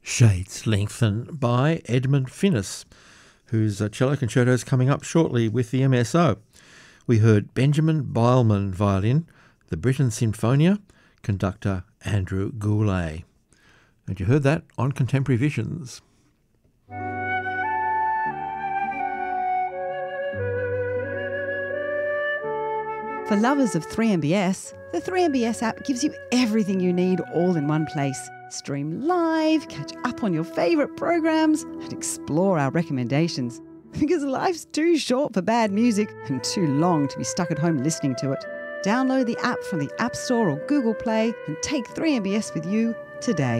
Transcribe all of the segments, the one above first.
Shades Lengthen by Edmund Finnis, whose cello concerto is coming up shortly with the MSO. We heard Benjamin Beilman violin, the Britten Sinfonia, conductor Andrew Goulet. And you heard that on Contemporary Visions. For lovers of 3MBS, the 3MBS app gives you everything you need all in one place. Stream live, catch up on your favourite programs, and explore our recommendations. Because life's too short for bad music and too long to be stuck at home listening to it. Download the app from the App Store or Google Play and take 3MBS with you today.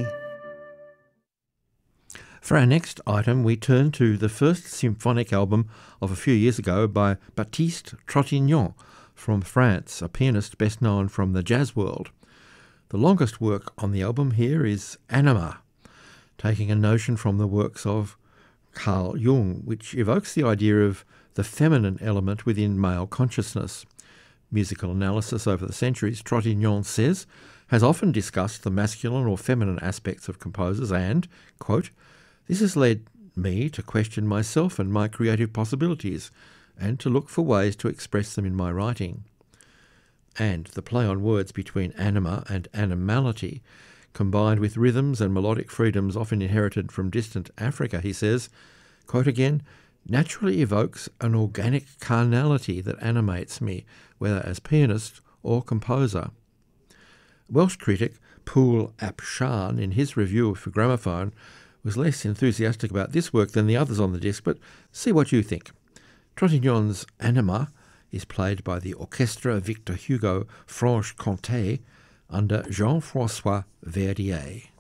For our next item, we turn to the first symphonic album of a few years ago by Baptiste Trintignant from France, a pianist best known from the jazz world. The longest work on the album here is Anima, taking a notion from the works of Carl Jung, which evokes the idea of the feminine element within male consciousness. Musical analysis over the centuries, Trintignant says, has often discussed the masculine or feminine aspects of composers and, quote, "This has led me to question myself and my creative possibilities, and to look for ways to express them in my writing." And the play on words between anima and animality, combined with rhythms and melodic freedoms often inherited from distant Africa, he says, quote again, "naturally evokes an organic carnality that animates me, whether as pianist or composer." Welsh critic Poul ap Shan, in his review for Gramophone, was less enthusiastic about this work than the others on the disc, but see what you think. Trintignant's Anima is played by the Orchestre Victor Hugo Franche-Comté under Jean-François Verdier.